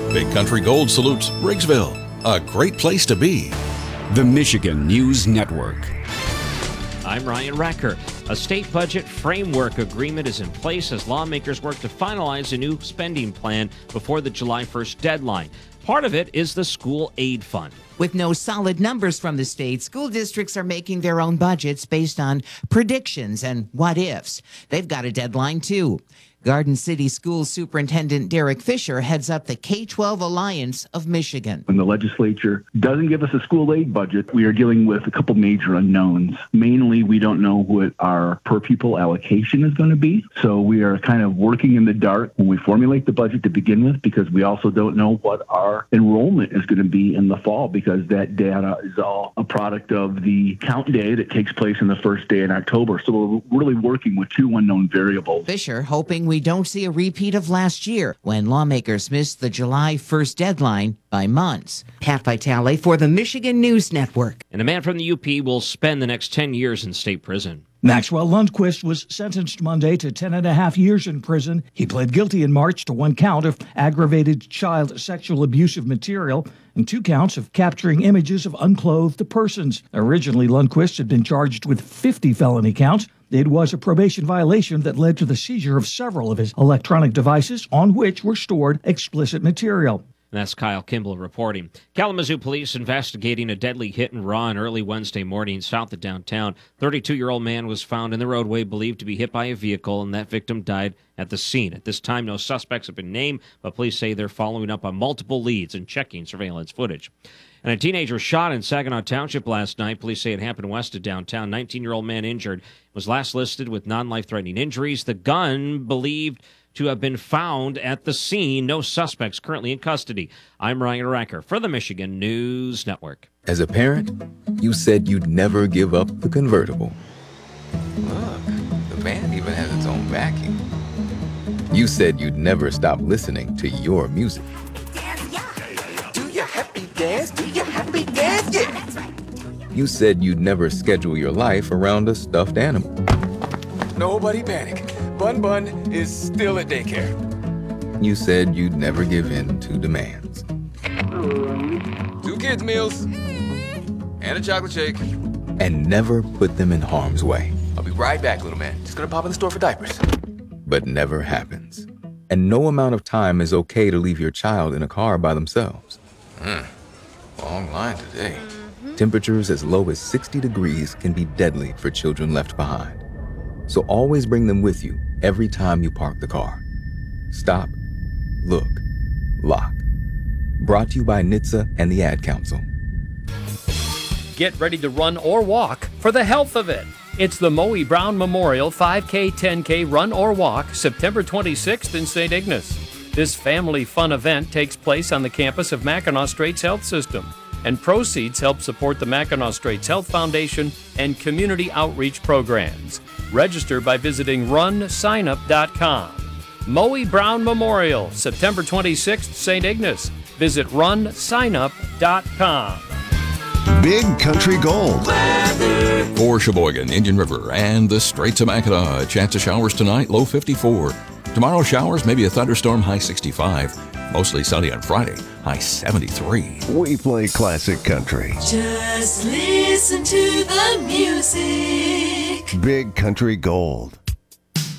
Big Country Gold salutes Riggsville, a great place to be. The Michigan News Network. I'm Ryan Racker. A state budget framework agreement is in place as lawmakers work to finalize a new spending plan before the July 1st deadline. Part of it is the school aid fund. With no solid numbers from the state, school districts are making their own budgets based on predictions and what-ifs. They've got a deadline, too. Garden City School Superintendent Derek Fisher heads up the K-12 Alliance of Michigan. When the legislature doesn't give us a school aid budget, we are dealing with a couple major unknowns. Mainly, we don't know what our per pupil allocation is going to be. So we are kind of working in the dark when we formulate the budget to begin with, because we also don't know what our enrollment is going to be in the fall, because that data is all a product of the count day that takes place in the first day in October. So we're really working with two unknown variables. Fisher hoping we don't see a repeat of last year when lawmakers missed the July 1st deadline by months. Pat Vitale for the Michigan News Network. And a man from the UP will spend the next 10 years in state prison. Maxwell Lundquist was sentenced Monday to 10.5 years in prison. He pled guilty in March to one count of aggravated child sexual abuse of material and 2 counts of capturing images of unclothed persons. Originally, Lundquist had been charged with 50 felony counts. It was a probation violation that led to the seizure of several of his electronic devices on which were stored explicit material. And that's Kyle Kimball reporting. Kalamazoo police investigating a deadly hit and run early Wednesday morning south of downtown. 32-year-old man was found in the roadway believed to be hit by a vehicle, and that victim died at the scene. At this time, no suspects have been named, but police say they're following up on multiple leads and checking surveillance footage. And a teenager was shot in Saginaw Township last night. Police say it happened west of downtown. 19-year-old man injured. Was last listed with non-life-threatening injuries. The gun believed to have been found at the scene. No suspects currently in custody. I'm Ryan Racker for the Michigan News Network. As a parent, you said you'd never give up the convertible. Look, the van even has its own vacuum. You said you'd never stop listening to your music. Do your happy dance, do your happy dance, yeah. You said you'd never schedule your life around a stuffed animal. Nobody panic. Bun Bun is still at daycare. You said you'd never give in to demands. 2 kids' meals and a chocolate shake. And never put them in harm's way. I'll be right back, little man. Just gonna pop in the store for diapers. But never happens. And no amount of time is okay to leave your child in a car by themselves. Long line today. Temperatures as low as 60 degrees can be deadly for children left behind. So always bring them with you every time you park the car. Stop, look, lock. Brought to you by NHTSA and the Ad Council. Get ready to run or walk for the health of it. It's the Moe Brown Memorial 5K, 10K Run or Walk, September 26th in St. Ignace. This family fun event takes place on the campus of Mackinac Straits Health System, and proceeds help support the Mackinac Straits Health Foundation and community outreach programs. Register by visiting runsignup.com. Moe Brown Memorial, September 26th, St. Ignace. Visit runsignup.com. Big Country Gold. For Sheboygan, Indian River, and the Straits of Mackinac, a chance of showers tonight, low 54. Tomorrow, showers, maybe a thunderstorm, high 65. Mostly sunny on Friday, high 73. We play classic country. Just listen to the music. Big Country Gold.